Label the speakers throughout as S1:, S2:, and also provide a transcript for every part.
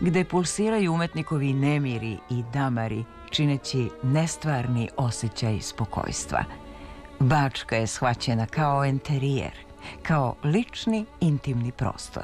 S1: gde pulsiraju umetnikovi nemiri i damari, čineći nestvarni osjećaj spokojstva. Bačka je shvaćena kao enterijer, kao lični, intimni prostor.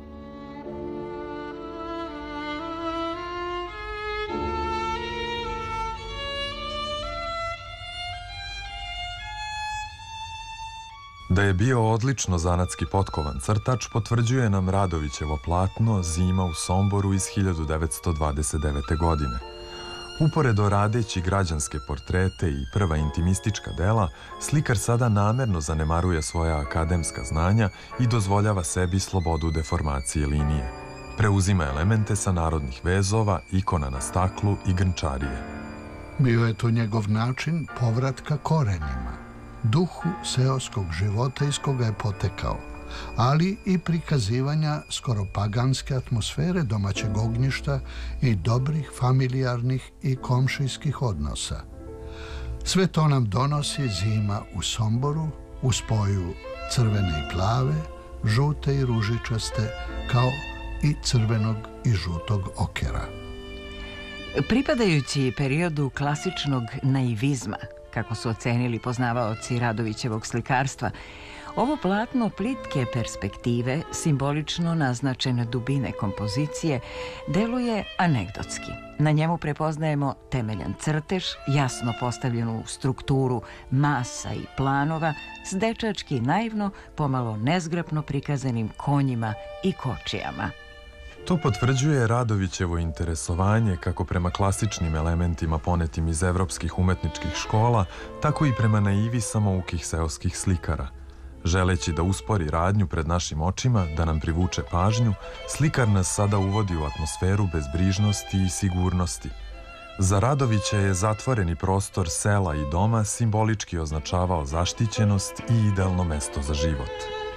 S2: Da je bio odlično zanatski potkovan crtač potvrđuje nam Radovićevo platno Zima u Somboru iz 1929. godine. Uporedo radeći građanske portrete i prva intimistička dela, slikar sada namerno zanemaruje svoja akademska znanja i dozvoljava sebi slobodu deformacije linije. Preuzima elemente sa narodnih vezova, ikona na staklu i grnčarije.
S3: Bio je to njegov način povratka korenima, duhu seoskog života iz koga je potekao, ali i prikazivanja skoro paganske atmosfere domaćeg ognjišta i dobrih familijarnih i komšijskih odnosa. Sve to nam donosi Zima u Somboru u spoju crvene i plave, žute i ružičaste, kao i crvenog i žutog okera.
S1: Pripadajući periodu klasičnog naivizma, kako su ocenili poznavaoci Radovićevog slikarstva, ovo platno plitke perspektive, simbolično naznačene dubine kompozicije, deluje anegdotski. Na njemu prepoznajemo temeljan crtež, jasno postavljenu strukturu masa i planova, s dečački naivno, pomalo nezgrapno prikazanim konjima i kočijama.
S2: To potvrđuje Radovićevo interesovanje kako prema klasičnim elementima ponetim iz evropskih umetničkih škola, tako i prema naivi samoukih seoskih slikara. Želeći da uspori radnju pred našim očima, da nam privuče pažnju, slikar nas sada uvodi u atmosferu bezbrižnosti i sigurnosti. Za Radovića je zatvoreni prostor sela i doma simbolički označavao zaštićenost i idealno mesto za život.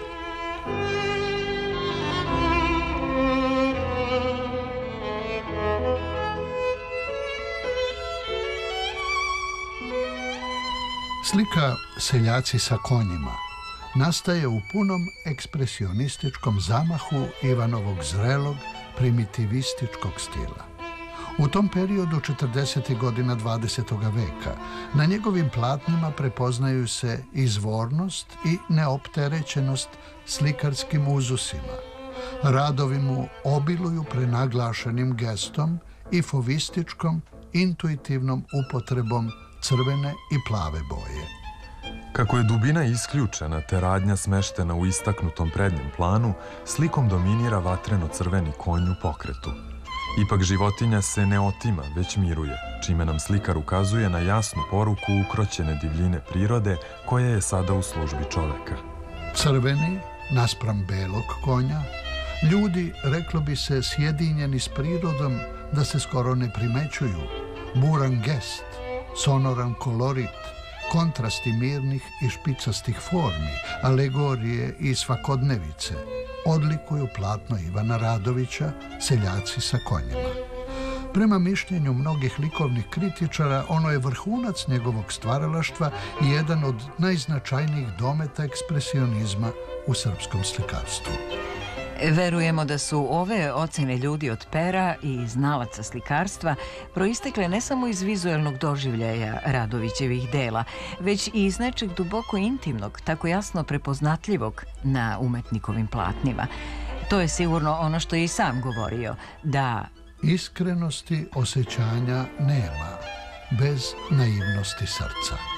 S3: Slika Seljaci sa konjima nastaje u punom ekspresionističkom zamahu Ivanovog zrelog primitivističkog stila. U tom periodu 40. godina 20. veka na njegovim platnima prepoznaju se izvornost i neopterećenost slikarskim uzusima. Radovi mu obiluju prenaglašenim gestom i fovističkom, intuitivnom upotrebom crvene i plave boje.
S2: Kako je dubina isključena te radnja smeštena u istaknutom prednjem planu, slikom dominira vatreno-crveni konj u pokretu. Ipak životinja se ne otima, već miruje, čime nam slikar ukazuje na jasnu poruku ukroćene divljine prirode koja je sada u službi čoveka.
S3: Crveni, naspram belog konja, ljudi, reklo bi se, sjedinjeni s prirodom da se skoro ne primećuju. Buran gest, sonoran kolorit, kontrasti mirnih i špicastih formi, alegorije i svakodnevice odlikuju platno Ivana Radovića Seljaci sa konjima. Prema mišljenju mnogih likovnih kritičara, ono je vrhunac njegovog stvaralaštva i jedan od najznačajnijih dometa ekspresionizma u srpskom slikarstvu.
S1: Verujemo da su ove ocene ljudi od pera i znalaca slikarstva proistekle ne samo iz vizuelnog doživljaja Radovićevih dela, već i iz nečeg duboko intimnog, tako jasno prepoznatljivog na umetnikovim platnima. To je sigurno ono što je i sam govorio, da
S3: iskrenosti osjećanja nema bez naivnosti srca.